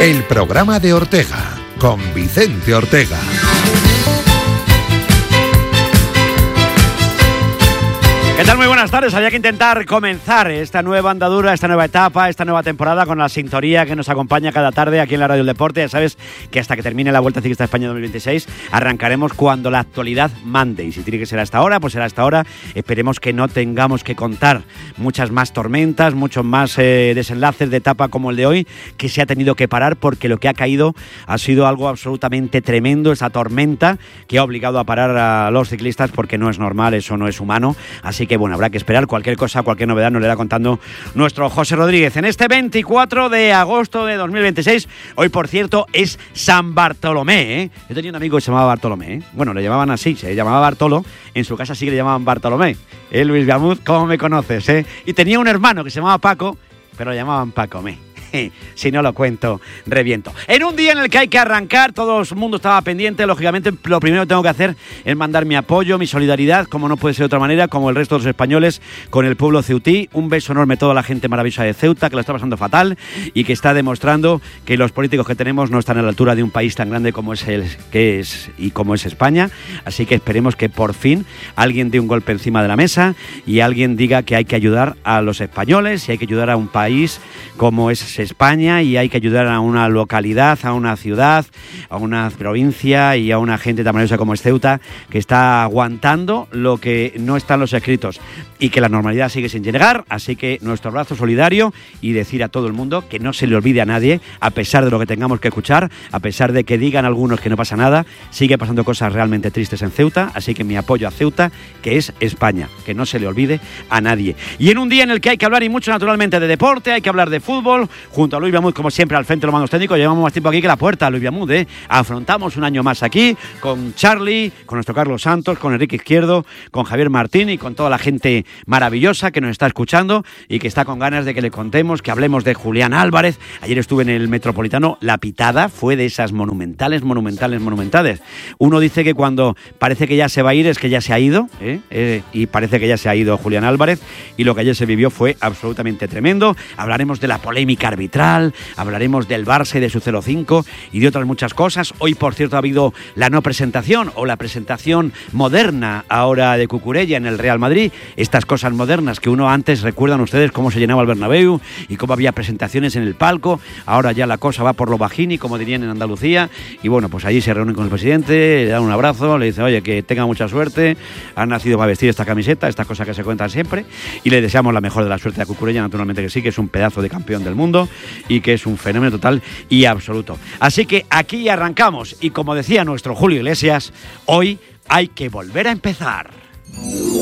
El programa de Ortega, con Vicente Ortega. ¿Qué tal? Muy buenas tardes. Había que intentar comenzar esta nueva andadura, esta nueva etapa, esta nueva temporada con la sintonía que nos acompaña cada tarde aquí en la Radio del Deporte. Ya sabes que hasta que termine la Vuelta Ciclista de España 2026 arrancaremos cuando la actualidad mande. Y si tiene que ser hasta ahora, pues será hasta ahora. Esperemos que no tengamos que contar muchas más tormentas, muchos más desenlaces de etapa como el de hoy, que se ha tenido que parar porque lo que ha caído ha sido algo absolutamente tremendo, esa tormenta que ha obligado a parar a los ciclistas porque no es normal, eso no es humano. Así que bueno, habrá que esperar. Cualquier cosa, cualquier novedad nos le irá contando nuestro José Rodríguez. En este 24 de agosto de 2026, hoy por cierto es San Bartolomé, ¿eh? Yo tenía un amigo que se llamaba Bartolomé, ¿eh? Bueno, le llamaban así, se llamaba Bartolo, en su casa sí que le llamaban Bartolomé. Luis Gamuz, ¿cómo me conoces, eh? Y tenía un hermano que se llamaba Paco, pero lo llamaban Pacomé. Si no lo cuento, reviento. En un día en el que hay que arrancar, todo el mundo estaba pendiente. Lógicamente, lo primero que tengo que hacer es mandar mi apoyo, mi solidaridad, como no puede ser de otra manera, como el resto de los españoles, con el pueblo ceutí. Un beso enorme a toda la gente maravillosa de Ceuta, que lo está pasando fatal y que está demostrando que los políticos que tenemos no están a la altura de un país tan grande como es como es España. Así que esperemos que por fin alguien dé un golpe encima de la mesa y alguien diga que hay que ayudar a los españoles y hay que ayudar a un país como es España, y hay que ayudar a una localidad, a una ciudad, a una provincia y a una gente tan maravillosa como es Ceuta, que está aguantando lo que no está en los escritos y que la normalidad sigue sin llegar. Así que nuestro abrazo solidario y decir a todo el mundo que no se le olvide a nadie, a pesar de lo que tengamos que escuchar, a pesar de que digan algunos que no pasa nada, sigue pasando cosas realmente tristes en Ceuta. Así que mi apoyo a Ceuta, que es España, que no se le olvide a nadie. Y en un día en el que hay que hablar y mucho naturalmente de deporte, hay que hablar de fútbol, junto a Luis Viamud, como siempre, al frente de los mandos técnicos. Llevamos más tiempo aquí que la puerta, Luis Viamud, ¿eh? Afrontamos un año más aquí con Charlie, con nuestro Carlos Santos, con Enrique Izquierdo, con Javier Martín y con toda la gente maravillosa que nos está escuchando y que está con ganas de que le contemos, que hablemos de Julián Álvarez. Ayer estuve en el Metropolitano, la pitada fue de esas monumentales. Uno dice que cuando parece que ya se va a ir es que ya se ha ido, y parece que ya se ha ido Julián Álvarez, y lo que ayer se vivió fue absolutamente tremendo. Hablaremos de la polémica arbitral, hablaremos del Barça y de su 0-5 y de otras muchas cosas. Hoy, por cierto, ha habido la no presentación o la presentación moderna ahora de Cucurella en el Real Madrid. Estas cosas modernas que uno antes, recuerdan ustedes cómo se llenaba el Bernabéu y cómo había presentaciones en el palco. Ahora ya la cosa va por lo bajini, como dirían en Andalucía. Y bueno, pues allí se reúnen con el presidente, le dan un abrazo, le dicen, oye, que tenga mucha suerte, han nacido para vestir esta camiseta, estas cosas que se cuentan siempre, y le deseamos la mejor de la suerte a Cucurella, naturalmente que sí, que es un pedazo de campeón del mundo y que es un fenómeno total y absoluto. Así que aquí arrancamos y como decía nuestro Julio Iglesias, hoy hay que volver a empezar.